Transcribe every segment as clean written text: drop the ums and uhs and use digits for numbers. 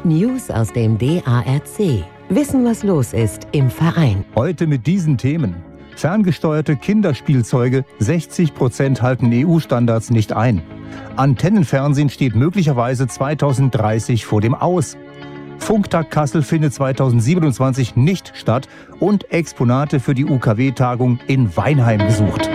News aus dem DARC. Wissen, was los ist im Verein. Heute mit diesen Themen. Ferngesteuerte Kinderspielzeuge, 60% halten EU-Standards nicht ein. Antennenfernsehen steht möglicherweise 2030 vor dem Aus. Funktag Kassel findet 2027 nicht statt und Exponate für die UKW-Tagung in Weinheim gesucht.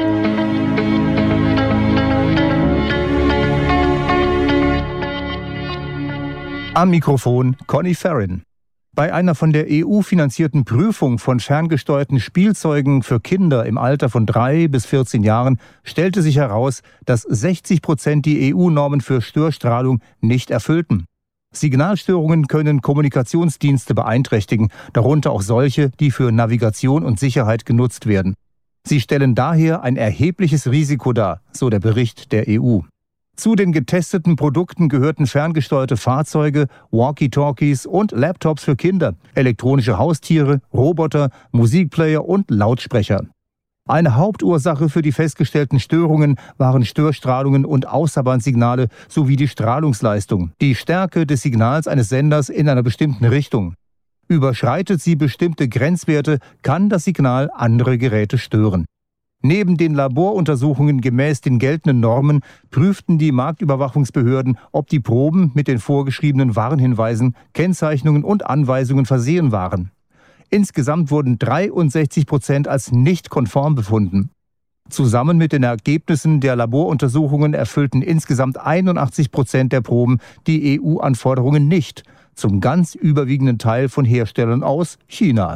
Am Mikrofon Conny Farrin. Bei einer von der EU finanzierten Prüfung von ferngesteuerten Spielzeugen für Kinder im Alter von 3 bis 14 Jahren stellte sich heraus, dass 60% die EU-Normen für Störstrahlung nicht erfüllten. Signalstörungen können Kommunikationsdienste beeinträchtigen, darunter auch solche, die für Navigation und Sicherheit genutzt werden. Sie stellen daher ein erhebliches Risiko dar, so der Bericht der EU. Zu den getesteten Produkten gehörten ferngesteuerte Fahrzeuge, Walkie-Talkies und Laptops für Kinder, elektronische Haustiere, Roboter, Musikplayer und Lautsprecher. Eine Hauptursache für die festgestellten Störungen waren Störstrahlungen und Außerbandsignale sowie die Strahlungsleistung, die Stärke des Signals eines Senders in einer bestimmten Richtung. Überschreitet sie bestimmte Grenzwerte, kann das Signal andere Geräte stören. Neben den Laboruntersuchungen gemäß den geltenden Normen prüften die Marktüberwachungsbehörden, ob die Proben mit den vorgeschriebenen Warnhinweisen, Kennzeichnungen und Anweisungen versehen waren. Insgesamt wurden 63% als nicht konform befunden. Zusammen mit den Ergebnissen der Laboruntersuchungen erfüllten insgesamt 81% der Proben die EU-Anforderungen nicht, zum ganz überwiegenden Teil von Herstellern aus China.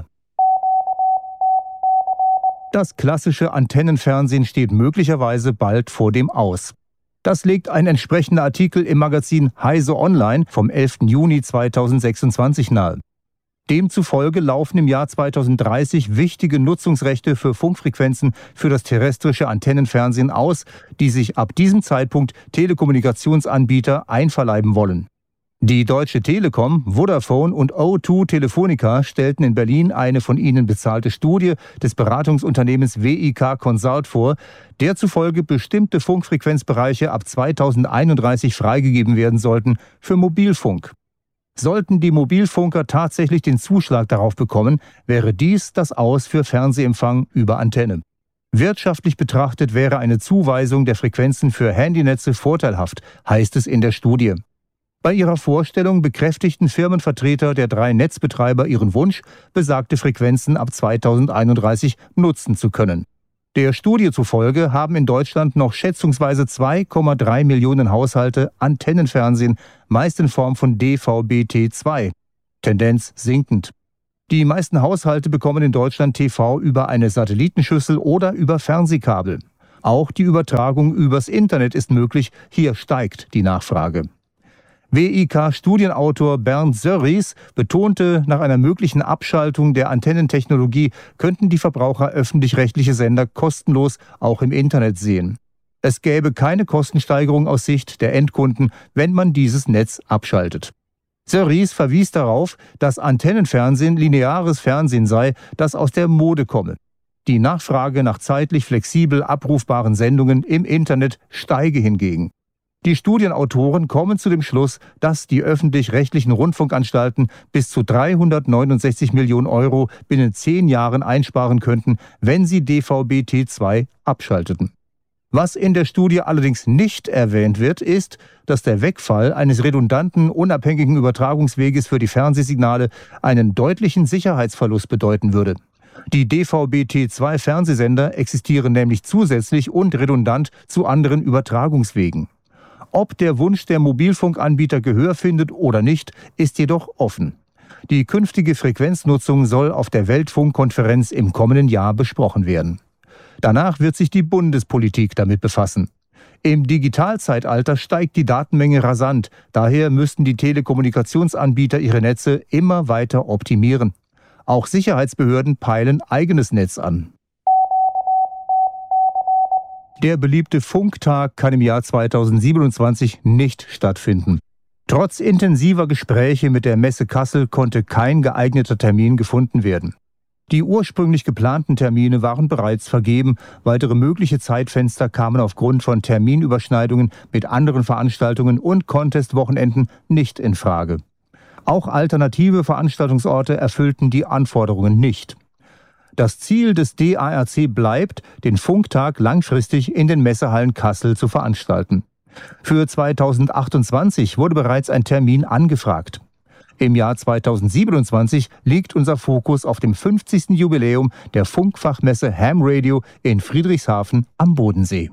Das klassische Antennenfernsehen steht möglicherweise bald vor dem Aus. Das legt ein entsprechender Artikel im Magazin Heise Online vom 11. Juni 2026 nahe. Demzufolge laufen im Jahr 2030 wichtige Nutzungsrechte für Funkfrequenzen für das terrestrische Antennenfernsehen aus, die sich ab diesem Zeitpunkt Telekommunikationsanbieter einverleiben wollen. Die Deutsche Telekom, Vodafone und O2 Telefonica stellten in Berlin eine von ihnen bezahlte Studie des Beratungsunternehmens WIK Consult vor, der zufolge bestimmte Funkfrequenzbereiche ab 2031 freigegeben werden sollten für Mobilfunk. Sollten die Mobilfunker tatsächlich den Zuschlag darauf bekommen, wäre dies das Aus für Fernsehempfang über Antenne. Wirtschaftlich betrachtet wäre eine Zuweisung der Frequenzen für Handynetze vorteilhaft, heißt es in der Studie. Bei ihrer Vorstellung bekräftigten Firmenvertreter der 3 Netzbetreiber ihren Wunsch, besagte Frequenzen ab 2031 nutzen zu können. Der Studie zufolge haben in Deutschland noch schätzungsweise 2,3 Millionen Haushalte Antennenfernsehen, meist in Form von DVB-T2. Tendenz sinkend. Die meisten Haushalte bekommen in Deutschland TV über eine Satellitenschüssel oder über Fernsehkabel. Auch die Übertragung übers Internet ist möglich, hier steigt die Nachfrage. WIK-Studienautor Bernd Sörries betonte, nach einer möglichen Abschaltung der Antennentechnologie könnten die Verbraucher öffentlich-rechtliche Sender kostenlos auch im Internet sehen. Es gäbe keine Kostensteigerung aus Sicht der Endkunden, wenn man dieses Netz abschaltet. Sörries verwies darauf, dass Antennenfernsehen lineares Fernsehen sei, das aus der Mode komme. Die Nachfrage nach zeitlich flexibel abrufbaren Sendungen im Internet steige hingegen. Die Studienautoren kommen zu dem Schluss, dass die öffentlich-rechtlichen Rundfunkanstalten bis zu 369 Millionen Euro binnen 10 Jahren einsparen könnten, wenn sie DVB-T2 abschalteten. Was in der Studie allerdings nicht erwähnt wird, ist, dass der Wegfall eines redundanten, unabhängigen Übertragungsweges für die Fernsehsignale einen deutlichen Sicherheitsverlust bedeuten würde. Die DVB-T2-Fernsehsender existieren nämlich zusätzlich und redundant zu anderen Übertragungswegen. Ob der Wunsch der Mobilfunkanbieter Gehör findet oder nicht, ist jedoch offen. Die künftige Frequenznutzung soll auf der Weltfunkkonferenz im kommenden Jahr besprochen werden. Danach wird sich die Bundespolitik damit befassen. Im Digitalzeitalter steigt die Datenmenge rasant, daher müssten die Telekommunikationsanbieter ihre Netze immer weiter optimieren. Auch Sicherheitsbehörden peilen eigenes Netz an. Der beliebte Funktag kann im Jahr 2027 nicht stattfinden. Trotz intensiver Gespräche mit der Messe Kassel konnte kein geeigneter Termin gefunden werden. Die ursprünglich geplanten Termine waren bereits vergeben, weitere mögliche Zeitfenster kamen aufgrund von Terminüberschneidungen mit anderen Veranstaltungen und Contest-Wochenenden nicht in Frage. Auch alternative Veranstaltungsorte erfüllten die Anforderungen nicht. Das Ziel des DARC bleibt, den Funktag langfristig in den Messehallen Kassel zu veranstalten. Für 2028 wurde bereits ein Termin angefragt. Im Jahr 2027 liegt unser Fokus auf dem 50. Jubiläum der Funkfachmesse Ham Radio in Friedrichshafen am Bodensee.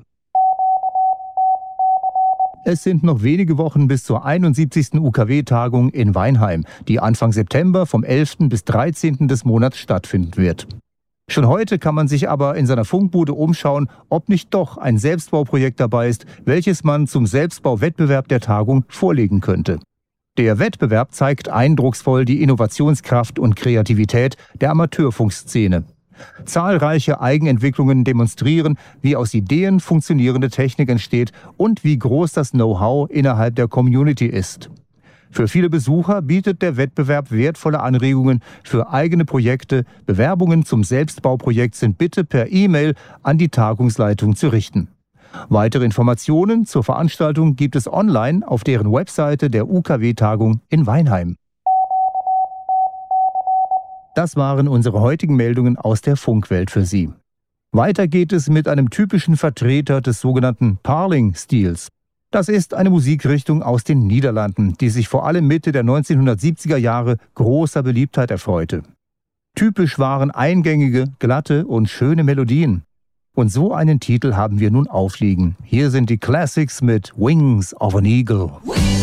Es sind noch wenige Wochen bis zur 71. UKW-Tagung in Weinheim, die Anfang September vom 11. bis 13. des Monats stattfinden wird. Schon heute kann man sich aber in seiner Funkbude umschauen, ob nicht doch ein Selbstbauprojekt dabei ist, welches man zum Selbstbauwettbewerb der Tagung vorlegen könnte. Der Wettbewerb zeigt eindrucksvoll die Innovationskraft und Kreativität der Amateurfunkszene. Zahlreiche Eigenentwicklungen demonstrieren, wie aus Ideen funktionierende Technik entsteht und wie groß das Know-how innerhalb der Community ist. Für viele Besucher bietet der Wettbewerb wertvolle Anregungen für eigene Projekte. Bewerbungen zum Selbstbauprojekt sind bitte per E-Mail an die Tagungsleitung zu richten. Weitere Informationen zur Veranstaltung gibt es online auf deren Webseite der UKW-Tagung in Weinheim. Das waren unsere heutigen Meldungen aus der Funkwelt für Sie. Weiter geht es mit einem typischen Vertreter des sogenannten Parling-Stils. Das ist eine Musikrichtung aus den Niederlanden, die sich vor allem Mitte der 1970er Jahre großer Beliebtheit erfreute. Typisch waren eingängige, glatte und schöne Melodien. Und so einen Titel haben wir nun aufliegen. Hier sind die Classics mit Wings of an Eagle.